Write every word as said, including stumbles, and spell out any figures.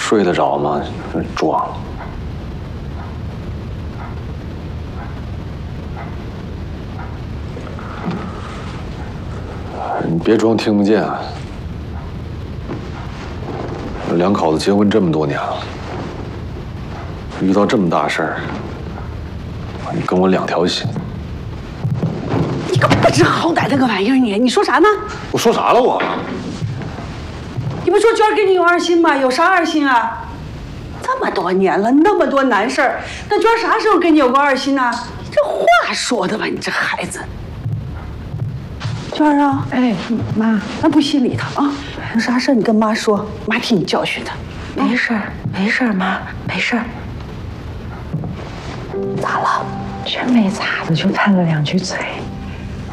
睡得着吗？装！你别装听不见啊！两口子结婚这么多年了，遇到这么大事儿，你跟我两条心。 你个不知好歹的个玩意儿，你你说啥呢？ 我说啥了我？ 你不说娟儿跟你有二心吗？有啥二心啊？这么多年了，那么多难事儿，那娟儿啥时候跟你有过二心呢？这话说的吧，你这孩子。娟儿啊， 哎，妈， 咱不心里头啊，有啥事你跟妈说，妈替你教训他。 没事儿，没事儿，妈，没事儿。 咋了？ 真没咋的，就拌了两句嘴。